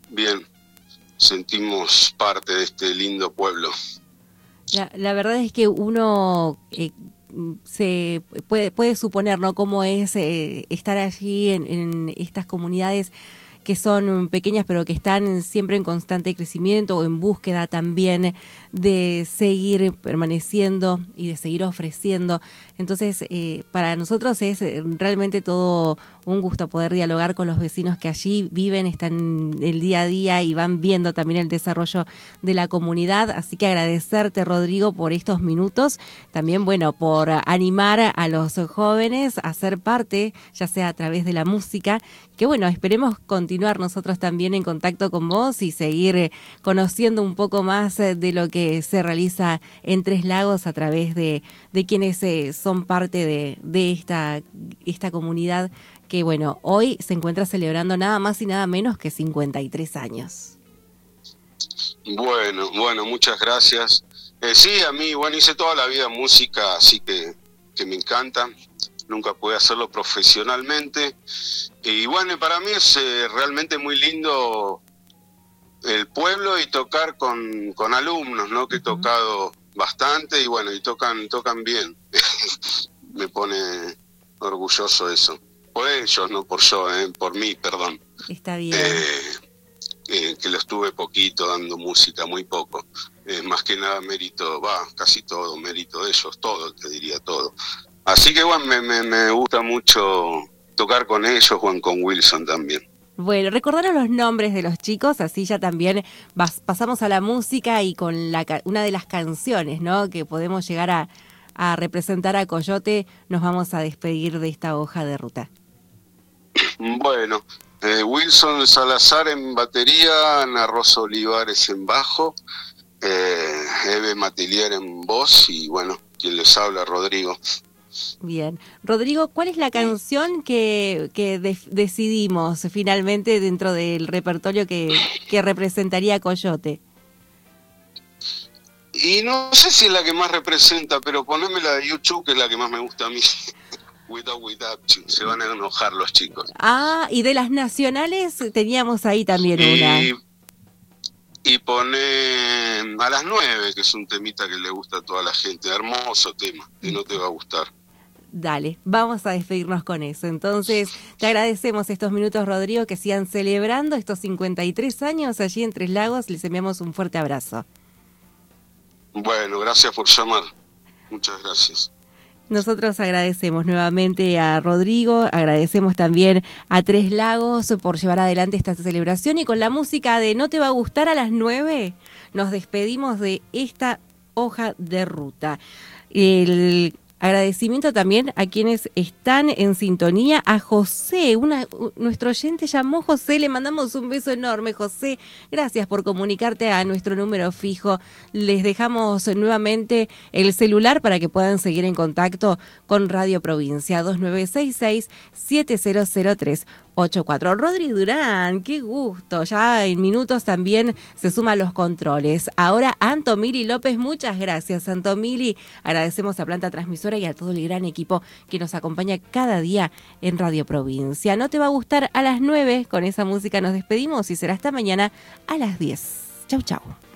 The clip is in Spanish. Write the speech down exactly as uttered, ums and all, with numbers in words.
bien, sentimos parte de este lindo pueblo. La, la verdad es que uno eh, se puede, puede suponer, ¿no?, cómo es eh, estar allí en, en estas comunidades que son pequeñas pero que están siempre en constante crecimiento o en búsqueda también de seguir permaneciendo y de seguir ofreciendo. Entonces, eh, para nosotros es realmente todo un gusto poder dialogar con los vecinos que allí viven, están el día a día y van viendo también el desarrollo de la comunidad. Así que agradecerte, Rodrigo, por estos minutos. También, bueno, por animar a los jóvenes a ser parte, ya sea a través de la música, que bueno, esperemos continuar nosotros también en contacto con vos y seguir eh, conociendo un poco más eh, de lo que se realiza en Tres Lagos a través de, de quienes eh, son parte de, de esta, esta comunidad que, bueno, hoy se encuentra celebrando nada más y nada menos que cincuenta y tres años. Bueno, bueno, muchas gracias. Eh, sí, a mí, bueno, hice toda la vida música, así que, que me encanta. Nunca pude hacerlo profesionalmente. Y bueno, para mí es eh, realmente muy lindo el pueblo y tocar con, con alumnos, ¿no? Que he tocado bastante y bueno, y tocan, tocan bien. Me pone orgulloso eso. Por ellos, no por yo, eh, por mí, perdón. Está bien. Eh, eh, que lo estuve poquito dando música, muy poco. Eh, más que nada mérito, va, casi todo mérito de ellos, todo, te diría todo. Así que bueno, me, me, me gusta mucho tocar con ellos, Juan, con Wilson también. Bueno, recordaros los nombres de los chicos, así ya también vas, pasamos a la música y con la, una de las canciones, ¿no?, que podemos llegar a, a representar a Coyote, nos vamos a despedir de esta hoja de ruta. Bueno, eh, Wilson Salazar en batería, Ana Rosa Olivares en bajo, eh, Eve Matilier en voz y bueno, quien les habla, Rodrigo. Bien. Rodrigo, ¿cuál es la canción que, que de, decidimos finalmente dentro del repertorio que, que representaría a Coyote? Y no sé si es la que más representa, pero poneme la de YouTube, que es la que más me gusta a mí. Without, without you. Se van a enojar los chicos. Ah, y de las nacionales teníamos ahí también y, una. Y pone A las nueve, que es un temita que le gusta a toda la gente. Hermoso tema, que no te va a gustar. Dale, vamos a despedirnos con eso. Entonces, te agradecemos estos minutos, Rodrigo, que sigan celebrando estos cincuenta y tres años allí en Tres Lagos. Les enviamos un fuerte abrazo. Bueno, gracias por llamar. Muchas gracias. Nosotros agradecemos nuevamente a Rodrigo, agradecemos también a Tres Lagos por llevar adelante esta celebración y con la música de No te va a gustar a las nueve nos despedimos de esta hoja de ruta. El agradecimiento también a quienes están en sintonía, a José, una, nuestro oyente llamó José, le mandamos un beso enorme, José, gracias por comunicarte a nuestro número fijo, les dejamos nuevamente el celular para que puedan seguir en contacto con Radio Provincia, dos nueve seis seis, siete cero cero tres ocho cuatro. Rodri Durán, qué gusto, ya en minutos también se suman los controles. Ahora Antomili López, muchas gracias Antomili, agradecemos a Planta Transmisora y a todo el gran equipo que nos acompaña cada día en Radio Provincia. No te va a gustar a las nueve, con esa música nos despedimos y será hasta mañana a las diez. Chau, chau.